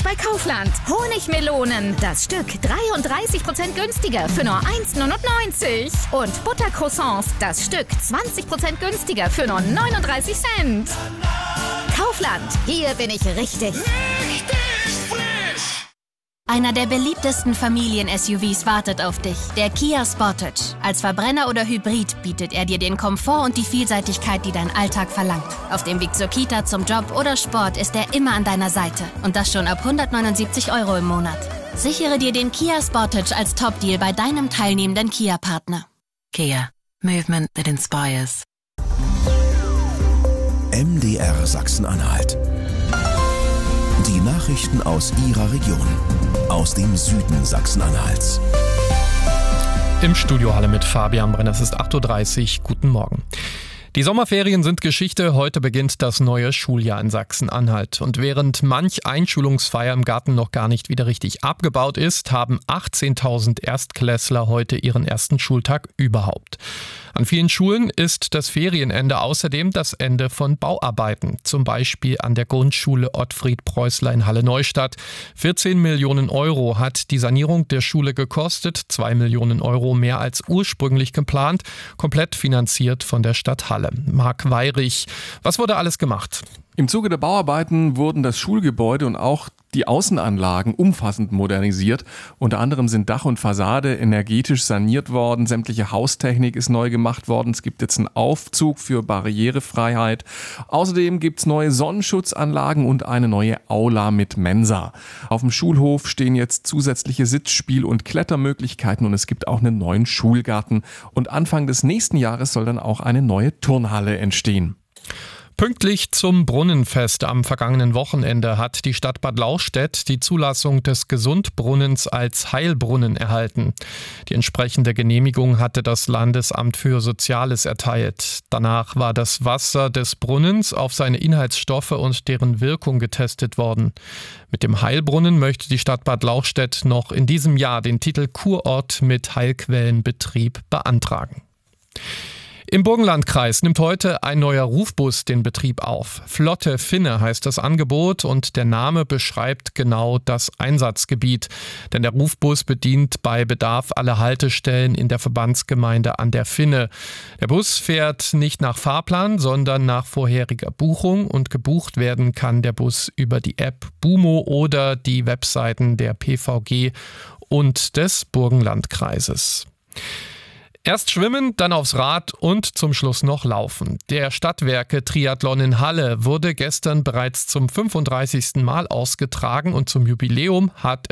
bei Kaufland. Honigmelonen, das Stück 33% günstiger für nur 1,99 €. Und Buttercroissants, das Stück 20% günstiger für nur 39 Cent. Kaufland, hier bin ich richtig. Einer der beliebtesten Familien-SUVs wartet auf dich, der Kia Sportage. Als Verbrenner oder Hybrid bietet er dir den Komfort und die Vielseitigkeit, die dein Alltag verlangt. Auf dem Weg zur Kita, zum Job oder Sport ist er immer an deiner Seite. Und das schon ab 179 € im Monat. Sichere dir den Kia Sportage als Top-Deal bei deinem teilnehmenden Kia-Partner. Kia. Movement that inspires. MDR Sachsen-Anhalt. Die Nachrichten aus Ihrer Region. Aus dem Süden Sachsen-Anhalts. Im Studio Halle mit Fabian Brenner. Es ist 8:30 Uhr. Guten Morgen. Die Sommerferien sind Geschichte. Heute beginnt das neue Schuljahr in Sachsen-Anhalt. Und während manch Einschulungsfeier im Garten noch gar nicht wieder richtig abgebaut ist, haben 18.000 Erstklässler heute ihren ersten Schultag überhaupt. An vielen Schulen ist das Ferienende außerdem das Ende von Bauarbeiten. Zum Beispiel an der Grundschule Ottfried Preußler in Halle-Neustadt. 14 Millionen € hat die Sanierung der Schule gekostet. 2 Millionen € mehr als ursprünglich geplant. Komplett finanziert von der Stadt Halle. Marc Weyrich, was wurde alles gemacht? Im Zuge der Bauarbeiten wurden das Schulgebäude und auch die Außenanlagen umfassend modernisiert. Unter anderem sind Dach und Fassade energetisch saniert worden. Sämtliche Haustechnik ist neu gemacht worden. Es gibt jetzt einen Aufzug für Barrierefreiheit. Außerdem gibt es neue Sonnenschutzanlagen und eine neue Aula mit Mensa. Auf dem Schulhof stehen jetzt zusätzliche Sitzspiel- und Klettermöglichkeiten und es gibt auch einen neuen Schulgarten. Und Anfang des nächsten Jahres soll dann auch eine neue Turnhalle entstehen. Pünktlich zum Brunnenfest am vergangenen Wochenende hat die Stadt Bad Lauchstädt die Zulassung des Gesundbrunnens als Heilbrunnen erhalten. Die entsprechende Genehmigung hatte das Landesamt für Soziales erteilt. Danach war das Wasser des Brunnens auf seine Inhaltsstoffe und deren Wirkung getestet worden. Mit dem Heilbrunnen möchte die Stadt Bad Lauchstädt noch in diesem Jahr den Titel Kurort mit Heilquellenbetrieb beantragen. Im Burgenlandkreis nimmt heute ein neuer Rufbus den Betrieb auf. Flotte Finne heißt das Angebot und der Name beschreibt genau das Einsatzgebiet. Denn der Rufbus bedient bei Bedarf alle Haltestellen in der Verbandsgemeinde an der Finne. Der Bus fährt nicht nach Fahrplan, sondern nach vorheriger Buchung und gebucht werden kann der Bus über die App Bumo oder die Webseiten der PVG und des Burgenlandkreises. Erst schwimmen, dann aufs Rad und zum Schluss noch laufen. Der Stadtwerke-Triathlon in Halle wurde gestern bereits zum 35. Mal ausgetragen und zum Jubiläum hat